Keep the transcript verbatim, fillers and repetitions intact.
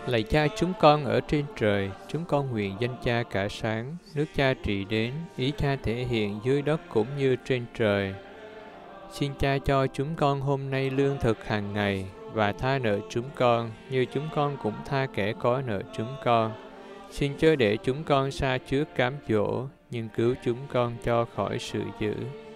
Lạy Cha chúng con ở trên trời, chúng con nguyện danh Cha cả sáng, nước Cha trị đến, ý Cha thể hiện dưới đất cũng như trên trời. Xin Cha cho chúng con hôm nay lương thực hàng ngày, và tha nợ chúng con như chúng con cũng tha kẻ có nợ chúng con. Xin chớ để chúng con sa trước cám dỗ, nhưng cứu chúng con cho khỏi sự dữ.